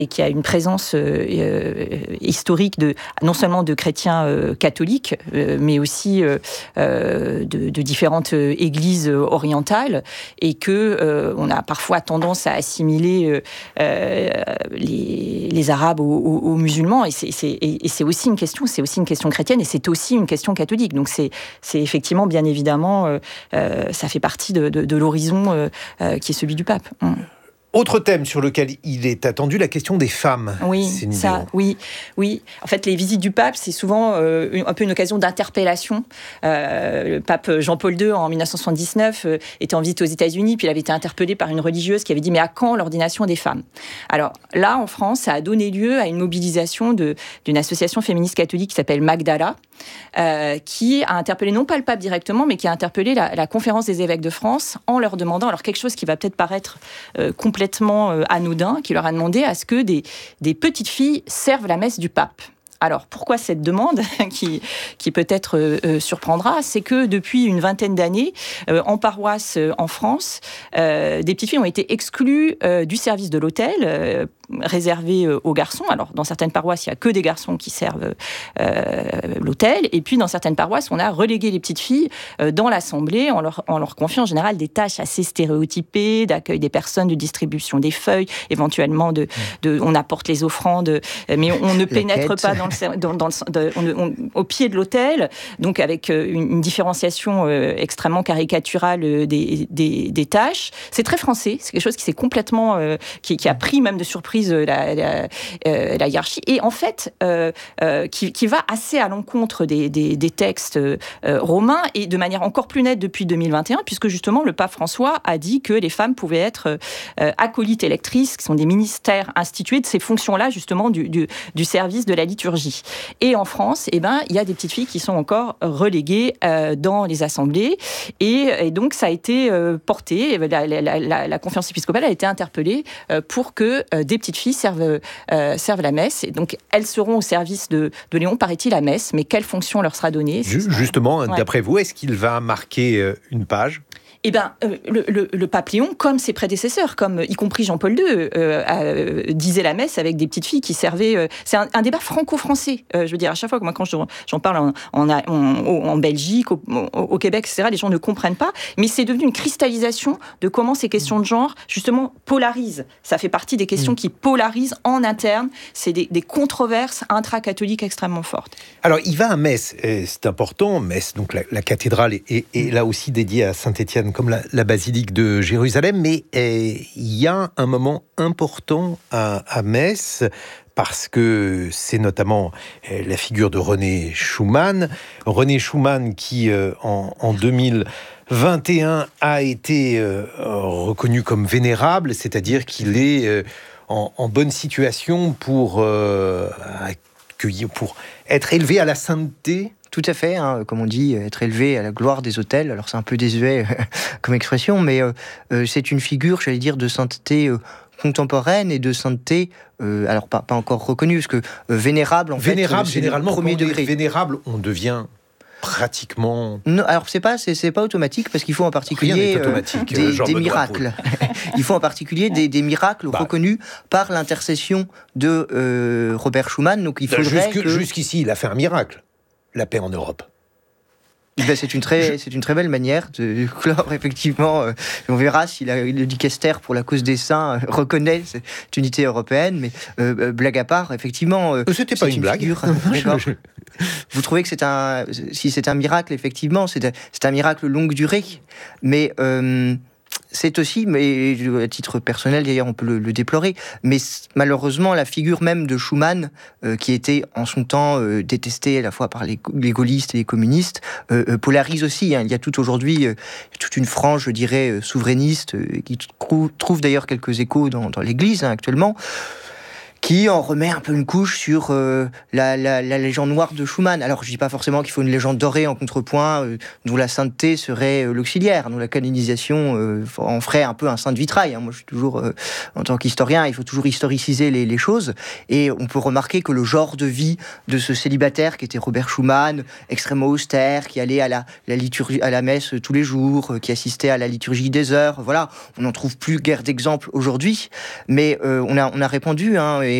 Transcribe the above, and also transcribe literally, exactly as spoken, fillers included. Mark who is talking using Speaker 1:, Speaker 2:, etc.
Speaker 1: et qui a une présence euh, euh, historique de, non seulement de chrétiens euh, catholiques, euh, mais aussi euh, euh, de, de différentes églises orientales, et que euh, on a parfois tendance à assimiler euh, euh, les, les Arabes aux, aux, aux musulmans, et c'est, c'est, et, et c'est aussi une question, c'est aussi une question chrétienne, et c'est aussi une question catholique. Donc c'est, c'est effectivement, bien évidemment, euh, euh, ça fait partie de, de, de l'horizon euh, euh, qui est celui du pape. Hum.
Speaker 2: Autre thème sur lequel il est attendu, la question des femmes.
Speaker 1: Oui, ça, oui, oui. En fait, les visites du pape, c'est souvent euh, un peu une occasion d'interpellation. Euh, le pape Jean-Paul deux, en dix-neuf cent soixante-dix-neuf, euh, était en visite aux États-Unis, puis il avait été interpellé par une religieuse qui avait dit « Mais à quand l'ordination des femmes ?» Alors là, en France, ça a donné lieu à une mobilisation de, d'une association féministe catholique qui s'appelle Magdala, euh, qui a interpellé non pas le pape directement, mais qui a interpellé la, la conférence des évêques de France en leur demandant, alors quelque chose qui va peut-être paraître euh, complètement complètement anodin, qui leur a demandé à ce que des, des petites filles servent la messe du pape. Alors, pourquoi cette demande qui, qui peut-être euh, surprendra, c'est que depuis une vingtaine d'années, euh, en paroisse euh, en France, euh, des petites filles ont été exclues euh, du service de l'autel, euh, réservé euh, aux garçons. Alors, dans certaines paroisses, il n'y a que des garçons qui servent euh, l'autel. Et puis, dans certaines paroisses, on a relégué les petites filles euh, dans l'assemblée en leur, en leur confiant en général des tâches assez stéréotypées, d'accueil des personnes, de distribution des feuilles, éventuellement, de, de, on apporte les offrandes, mais on, on ne pénètre pas dans le, dans, dans le, de, on, on, au pied de l'autel, donc avec une, une différenciation euh, extrêmement caricaturale des, des, des tâches. C'est très français, c'est quelque chose qui s'est complètement, euh, qui, qui a pris même de surprise La, la, euh, la hiérarchie, et en fait euh, euh, qui, qui va assez à l'encontre des, des, des textes euh, romains, et de manière encore plus nette depuis deux mille vingt et un, puisque justement le pape François a dit que les femmes pouvaient être euh, acolytes et lectrices, qui sont des ministères institués de ces fonctions-là justement du, du, du service de la liturgie. Et en France, eh ben, il y a des petites filles qui sont encore reléguées euh, dans les assemblées, et, et donc ça a été euh, porté, la, la, la, la conférence épiscopale a été interpellée euh, pour que euh, des petites filles servent, euh, servent la messe. Et donc, elles seront au service de, de Léon, paraît-il, à messe. Mais quelle fonction leur sera donnée ?
Speaker 2: Justement,
Speaker 1: ouais.
Speaker 2: D'après vous, est-ce qu'il va marquer une page ?
Speaker 1: Eh bien, euh, le, le, le pape Léon, comme ses prédécesseurs, comme y compris Jean-Paul deux, euh, euh, disait la messe avec des petites filles qui servaient... Euh, c'est un, un débat franco-français. Euh, je veux dire, à chaque fois, moi, quand je, j'en parle en, en, en, en Belgique, au, au Québec, et cetera, les gens ne comprennent pas. Mais c'est devenu une cristallisation de comment ces questions de genre, justement, polarisent. Ça fait partie des questions mmh. qui polarisent en interne. C'est des, des controverses intra-catholiques extrêmement fortes.
Speaker 2: Alors, il va à Metz, c'est important. Metz, donc la, la cathédrale, est, est, est là aussi dédiée à Saint-Étienne, comme la, la basilique de Jérusalem, mais il y a un moment important à, à Metz, parce que c'est notamment eh, la figure de René Schumann. René Schumann qui, euh, en, en deux mille vingt et un, a été euh, reconnu comme vénérable, c'est-à-dire qu'il est euh, en, en bonne situation pour, euh, accueillir, pour être élevé à la sainteté.
Speaker 3: Tout à fait, hein, comme on dit, être élevé à la gloire des autels. Alors c'est un peu désuet comme expression, mais euh, euh, c'est une figure, j'allais dire, de sainteté euh, contemporaine et de sainteté, euh, alors pas, pas encore reconnue, parce que euh, vénérable, en
Speaker 2: vénérable,
Speaker 3: fait,
Speaker 2: généralement,
Speaker 3: premier degré.
Speaker 2: Vénérable, on devient pratiquement...
Speaker 3: Non, alors c'est pas, c'est, c'est pas automatique, parce qu'il faut en particulier euh, des, des miracles. Il faut en particulier des, des miracles bah. reconnus par l'intercession de euh, Robert Schuman. Donc il faudrait
Speaker 2: Jusque,
Speaker 3: que...
Speaker 2: Jusqu'ici, il a fait un miracle. La paix en Europe.
Speaker 3: Ben c'est, une très, c'est une très belle manière de clore, effectivement. Euh, on verra si la, le dicaster pour la cause des saints euh, reconnaît cette unité européenne. Mais euh, blague à part, effectivement... Euh,
Speaker 2: C'était pas une, une blague.
Speaker 3: Figure, vous trouvez que c'est un... Si c'est un miracle, effectivement, c'est un, c'est un miracle longue durée. Mais... Euh, c'est aussi, mais à titre personnel d'ailleurs on peut le, le déplorer, mais malheureusement la figure même de Schuman, euh, qui était en son temps euh, détesté à la fois par les, les gaullistes et les communistes, euh, euh, polarise aussi. Hein. Il y a tout aujourd'hui, euh, toute une frange, je dirais, euh, souverainiste, euh, qui trou- trouve d'ailleurs quelques échos dans, dans l'Église hein, actuellement, qui en remet un peu une couche sur euh, la, la, la légende noire de Schumann. Alors, je dis pas forcément qu'il faut une légende dorée en contrepoint, euh, dont la sainteté serait euh, l'auxiliaire, dont la canonisation euh, en ferait un peu un saint de vitrail. Hein. Moi, je suis toujours, euh, en tant qu'historien, il faut toujours historiciser les, les choses. Et on peut remarquer que le genre de vie de ce célibataire qui était Robert Schumann, extrêmement austère, qui allait à la, la liturgie, à la messe tous les jours, euh, qui assistait à la liturgie des heures, voilà, on n'en trouve plus guère d'exemples aujourd'hui, mais euh, on a, on a répandu, hein, et